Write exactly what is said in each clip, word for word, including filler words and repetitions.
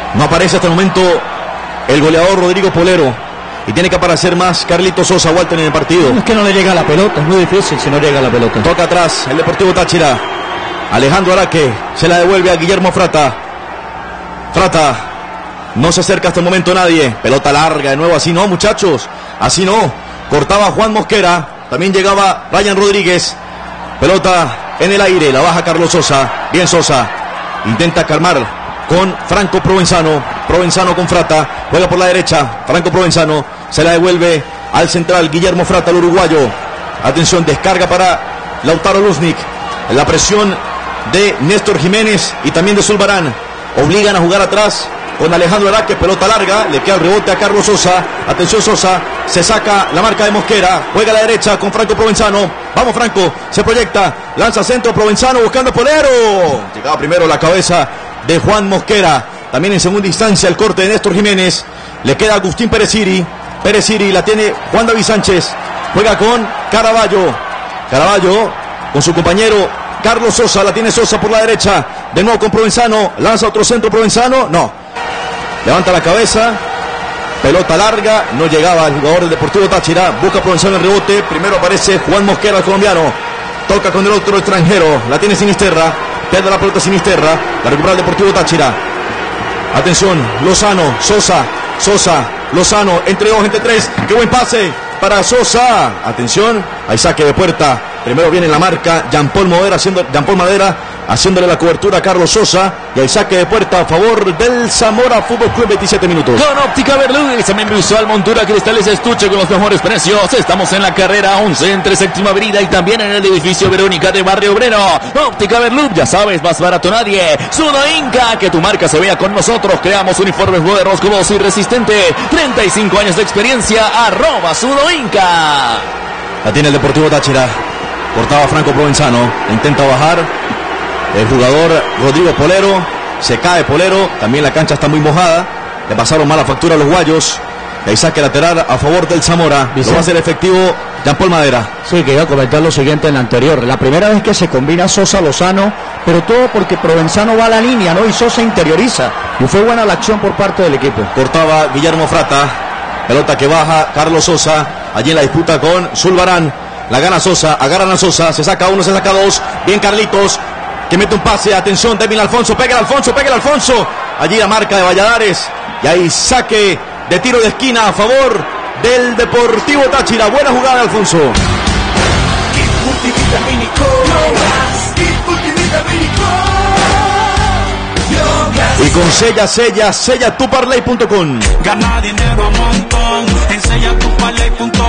No aparece hasta el momento el goleador Rodrigo Polero. Y tiene que aparecer más Carlitos Sosa, Walter, en el partido. Es que no le llega la pelota, es muy difícil si no llega la pelota. Toca atrás el Deportivo Táchira. Alejandro Araque se la devuelve a Guillermo Frata. Frata, no se acerca hasta el momento nadie. Pelota larga de nuevo, así no, muchachos. Así no. Cortaba Juan Mosquera. También llegaba Ryan Rodríguez. Pelota en el aire, la baja Carlos Sosa. Bien Sosa. Intenta calmar con Franco Provenzano. Provenzano con Frata. Juega por la derecha. Franco Provenzano se la devuelve al central Guillermo Frata, el uruguayo. Atención, descarga para Lautaro Luznik. La presión de Néstor Jiménez y también de Zulbarán. Obligan a jugar atrás con Alejandro Araque. Pelota larga. Le queda el rebote a Carlos Sosa. Atención Sosa. Se saca la marca de Mosquera. Juega a la derecha con Franco Provenzano. Vamos Franco. Se proyecta. Lanza centro Provenzano buscando Polero. Llegaba primero la cabeza de Juan Mosquera. También en segunda instancia el corte de Néstor Jiménez. Le queda Agustín Pereciri. Pereciri la tiene Juan David Sánchez. Juega con Caraballo. Caraballo con su compañero Carlos Sosa. La tiene Sosa por la derecha. De nuevo con Provenzano. Lanza otro centro Provenzano. No. Levanta la cabeza. Pelota larga. No llegaba el jugador del Deportivo Táchira. Busca Provenzano el rebote. Primero aparece Juan Mosquera, el colombiano. Toca con el otro extranjero. La tiene Sinisterra. Pierde la pelota Sinisterra. La recupera el Deportivo Táchira. Atención. Lozano. Sosa. Sosa. Lozano. Entre dos, entre tres. Qué buen pase para Sosa. Atención. Hay saque de puerta. Primero viene la marca. Jean Paul Madera haciendo, Jean Paul Madera haciéndole la cobertura a Carlos Sosa. Y hay saque de puerta a favor del Zamora Fútbol Club. Veintisiete minutos. Con Óptica Berlú, examen visual, montura, cristales, estuche con los mejores precios. Estamos en la carrera once entre Séptima Avenida y también en el edificio Verónica de Barrio Obrero. Óptica Berlú, ya sabes, más barato nadie. Sudo Inca, que tu marca se vea con nosotros. Creamos uniformes modernos, cómodos y resistentes. treinta y cinco años de experiencia. Arroba Sudo Inca. La tiene el Deportivo Táchira. Cortaba Franco Provenzano. Intenta bajar el jugador Rodrigo Polero. Se cae Polero. También la cancha está muy mojada. Le pasaron mala factura a los guayos. Y hay saque lateral a favor del Zamora. Lo va a hacer efectivo Jean Paul Madera. Sí, que iba a comentar lo siguiente en la anterior. La primera vez que se combina Sosa Lozano, pero todo porque Provenzano va a la línea, ¿no? Y Sosa interioriza. Y fue buena la acción por parte del equipo. Cortaba Guillermo Frata. Pelota que baja Carlos Sosa. Allí en la disputa con Zulbarán. La gana Sosa. Agarran a Sosa. Se saca uno, se saca dos. Bien Carlitos, que mete un pase. Atención, Devin Alfonso. Pega el Alfonso, pega el Alfonso. Allí la marca de Valladares. Y ahí saque de tiro de esquina a favor del Deportivo Táchira. Buena jugada de Alfonso. Y con Sella, Sella, sella tu parlay punto com. Gana dinero a montón en sella tu parlay punto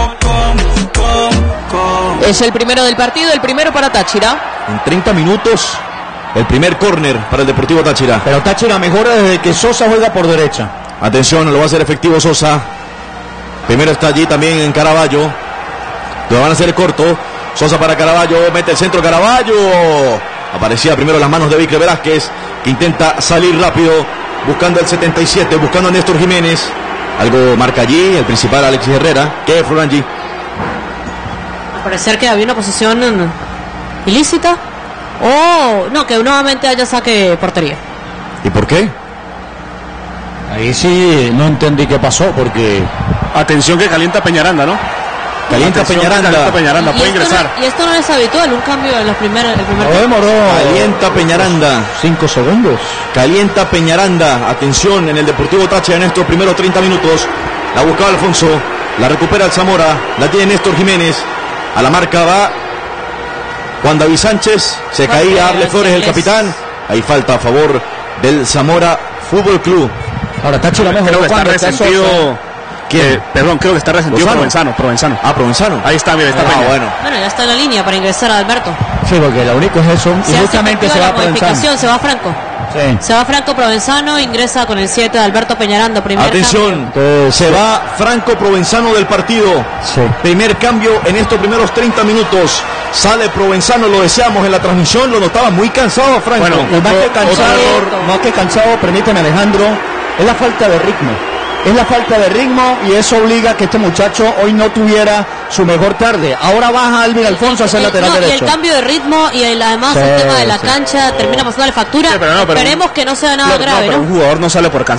com. Es el primero del partido, el primero para Táchira. En treinta minutos, el primer córner para el Deportivo Táchira. Pero Táchira mejora desde que Sosa juega por derecha. Atención, lo va a hacer efectivo Sosa. Primero está allí también en Caraballo. Lo van a hacer corto. Sosa para Caraballo, mete el centro Caraballo. Aparecía primero las manos de Vicre Velázquez, que intenta salir rápido, buscando el setenta y siete, buscando a Néstor Jiménez. Algo marca allí, el principal Alexis Herrera. ¿Qué es, Florangi? Al parecer que había una posición ilícita. O no, que nuevamente haya saque portería. ¿Y por qué? Ahí sí no entendí qué pasó, porque... Atención que calienta Peñaranda, ¿no? Calienta Atención, Peñaranda. Calienta Peñaranda, Y puede esto ingresar. No, y esto no es habitual, un cambio en los primeros, el primer No demoró Calienta Peñaranda. cinco segundos. Calienta Peñaranda. Atención en el Deportivo Táchira en estos primeros treinta minutos. La buscaba Alfonso. La recupera el Zamora. La tiene Néstor Jiménez. A la marca va Juan David Sánchez. Se Juan caía David Arle Flores, el Sánchez. capitán. Ahí falta a favor del Zamora Fútbol Club. Ahora Táchira mejoró Creo que está cuando está resentido. Sosa. ¿Quién? Eh, perdón, creo que está resentido Lozano. Provenzano. Provenzano. Ah, Provenzano. Ahí está, mira, está Ah, Peña. bueno. Bueno, ya está en la línea para ingresar a Alberto. Sí, porque lo único es eso. Se Y hace justamente efectiva se va la a Provenzano. modificación, se va Franco. Sí. Se va Franco Provenzano, ingresa con el siete de Alberto Peñaranda. Primer Atención, Entonces, se sí. va Franco Provenzano del partido. Sí. Primer cambio en estos primeros treinta minutos. Sale Provenzano, lo deseamos en la transmisión, lo notaba muy cansado a Franco. Bueno, Y más que Otro- cansado, otro- más que cansado, permíteme Alejandro, es la falta de ritmo. Es la falta de ritmo y eso obliga a que este muchacho hoy no tuviera su mejor tarde. Ahora baja Alvin Alfonso a ser El- lateral no, y derecho. el cambio de ritmo y el, además Sí, el tema de la sí. cancha termina pasándole factura. Sí, pero no, pero Esperemos que no sea nada No, grave, pero ¿no? un jugador no sale por